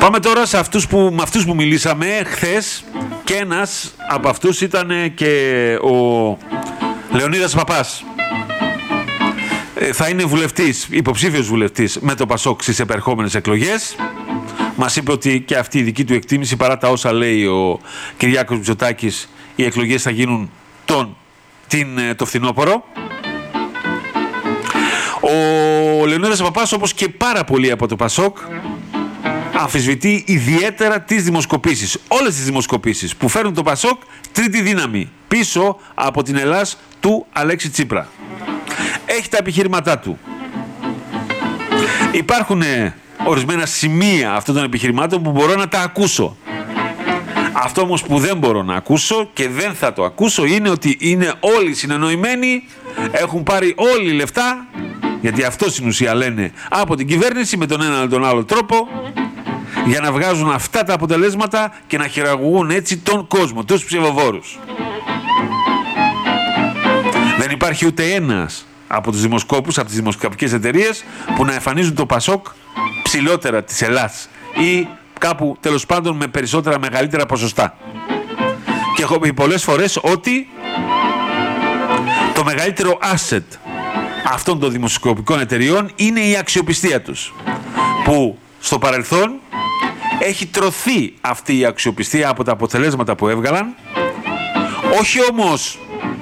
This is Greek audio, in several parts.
Πάμε τώρα με αυτούς που μιλήσαμε χθες, και ένας από αυτούς ήταν και ο Λεωνίδας Παπάς. Θα είναι βουλευτής, υποψήφιος βουλευτής με το ΠΑΣΟΚ στις επερχόμενες εκλογές. Μας είπε ότι και αυτή η δική του εκτίμηση, παρά τα όσα λέει ο Κυριάκος Μητσοτάκης, οι εκλογές θα γίνουν το φθινόπωρο. Ο Λεωνίδας Παπάς, όπως και πάρα πολλοί από το ΠΑΣΟΚ, αμφισβητεί ιδιαίτερα τις δημοσκοπήσεις. Όλες τις δημοσκοπήσεις που φέρνουν το ΠΑΣΟΚ τρίτη δύναμη πίσω από την Ελλάς του Αλέξη Τσίπρα. Έχει τα επιχειρήματά του. Υπάρχουν ορισμένα σημεία αυτών των επιχειρημάτων που μπορώ να τα ακούσω. Αυτό όμως που δεν μπορώ να ακούσω και δεν θα το ακούσω είναι ότι είναι όλοι συνεννοημένοι, έχουν πάρει όλοι λεφτά, γιατί αυτό στην ουσία λένε, από την κυβέρνηση με τον ένα ή τον άλλο τρόπο, για να βγάζουν αυτά τα αποτελέσματα και να χειραγωγούν έτσι τον κόσμο, τους ψηφοφόρους. Δεν υπάρχει ούτε ένας από τους δημοσκόπους, από τις δημοσκοπικές εταιρείες, που να εμφανίζουν το ΠΑΣΟΚ ψηλότερα της Ελλάς ή κάπου τέλος πάντων με περισσότερα, μεγαλύτερα ποσοστά. Και έχω πει πολλές φορές ότι το μεγαλύτερο asset αυτών των δημοσκοπικών εταιρεών είναι η αξιοπιστία τους, που στο παρελθόν έχει τρωθεί αυτή η αξιοπιστία από τα αποτελέσματα που έβγαλαν, όχι όμως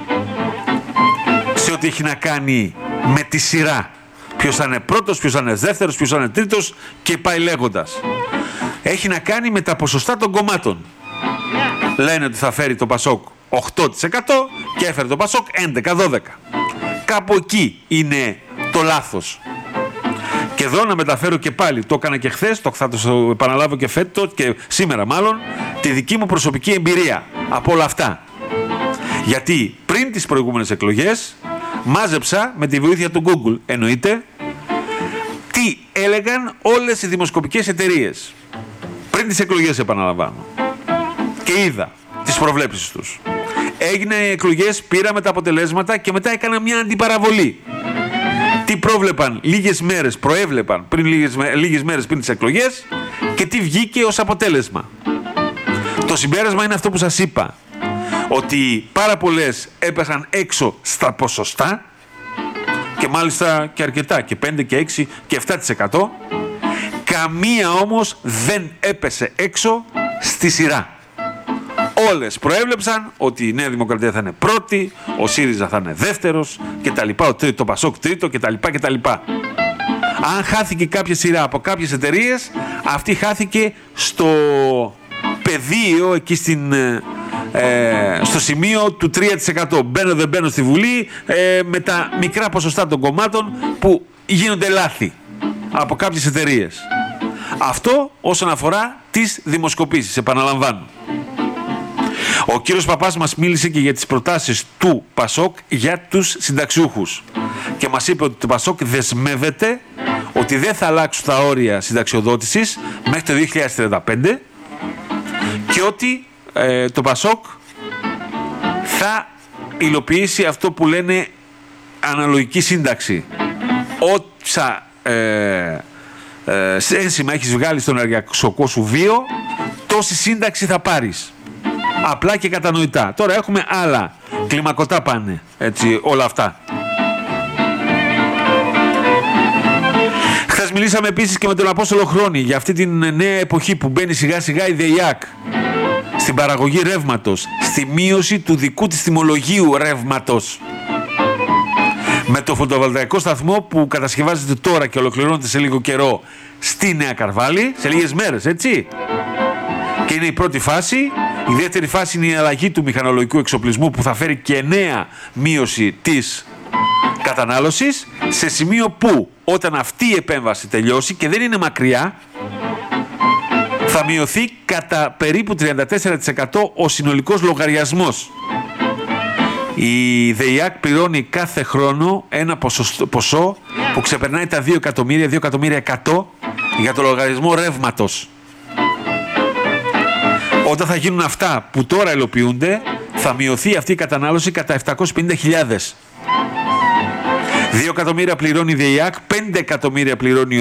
σε ό,τι έχει να κάνει με τη σειρά. Ποιος θα είναι πρώτος, ποιος θα είναι δεύτερος, ποιος θα είναι τρίτος και πάει λέγοντας. Έχει να κάνει με τα ποσοστά των κομμάτων. Λένε ότι θα φέρει το ΠΑΣΟΚ 8% και έφερε το ΠΑΣΟΚ 11-12. Κάπου εκεί είναι το λάθος. Και εδώ να μεταφέρω και πάλι, το έκανα και χθες, θα το επαναλάβω και φέτος και σήμερα μάλλον, τη δική μου προσωπική εμπειρία από όλα αυτά. Γιατί πριν τις προηγούμενες εκλογές μάζεψα με τη βοήθεια του Google, εννοείται, τι έλεγαν όλες οι δημοσκοπικές εταιρείες. Πριν τις εκλογές, επαναλαμβάνω. Και είδα τις προβλέψεις τους. Έγιναν οι εκλογές, πήραμε τα αποτελέσματα και μετά έκανα μια αντιπαραβολή. Τι πρόβλεπαν λίγες μέρες, προέβλεπαν λίγες μέρες πριν τις εκλογές και τι βγήκε ως αποτέλεσμα. Το συμπέρασμα είναι αυτό που σας είπα. Ότι πάρα πολλές έπεσαν έξω στα ποσοστά και μάλιστα και αρκετά, και 5 και 6 και 7%. Καμία όμως δεν έπεσε έξω στη σειρά. Όλες προέβλεψαν ότι η Νέα Δημοκρατία θα είναι πρώτη, ο ΣΥΡΙΖΑ θα είναι δεύτερος κτλ. Το ΠΑΣΟΚ τρίτο κτλ. Αν χάθηκε κάποια σειρά από κάποιες εταιρείες, αυτή χάθηκε στο πεδίο, εκεί στο σημείο του 3%. Μπαίνω δεν μπαίνω στη Βουλή, με τα μικρά ποσοστά των κομμάτων που γίνονται λάθη από κάποιες εταιρείες. Αυτό όσον αφορά τις δημοσκοπήσεις, επαναλαμβάνω. Ο κύριος Παπάς μας μίλησε και για τις προτάσεις του ΠΑΣΟΚ για τους συνταξιούχους και μας είπε ότι το ΠΑΣΟΚ δεσμεύεται ότι δεν θα αλλάξουν τα όρια συνταξιοδότησης μέχρι το 2035 και ότι το ΠΑΣΟΚ θα υλοποιήσει αυτό που λένε αναλογική σύνταξη. Όσα ένσημα έχεις βγάλει στον ενεργειακό σου βίο, τόση σύνταξη θα πάρεις. Απλά και κατανοητά. Τώρα έχουμε άλλα. Κλιμακωτά πάνε. Έτσι, όλα αυτά. Χθες μιλήσαμε επίσης και με τον Απόστολο Χρόνη για αυτή την νέα εποχή που μπαίνει σιγά σιγά η ΔΕΙΑΚ στην παραγωγή ρεύματος, στη μείωση του δικού της τιμολογίου ρεύματος. Με το φωτοβολταϊκό σταθμό που κατασκευάζεται τώρα και ολοκληρώνεται σε λίγο καιρό στη Νέα Καρβάλη, σε λίγες μέρες, έτσι. Και είναι η πρώτη φάση. Η δεύτερη φάση είναι η αλλαγή του μηχανολογικού εξοπλισμού που θα φέρει και νέα μείωση της κατανάλωσης, σε σημείο που όταν αυτή η επέμβαση τελειώσει, και δεν είναι μακριά, θα μειωθεί κατά περίπου 34% ο συνολικός λογαριασμός. Η ΔΕΙΑΚ πληρώνει κάθε χρόνο ένα ποσό που ξεπερνάει τα 2 εκατομμύρια 100 για το λογαριασμό ρεύματος. Όταν θα γίνουν αυτά που τώρα υλοποιούνται, θα μειωθεί αυτή η κατανάλωση κατά 750.000. 2 εκατομμύρια πληρώνει η ΔΕΙΑΚ, 5 εκατομμύρια πληρώνει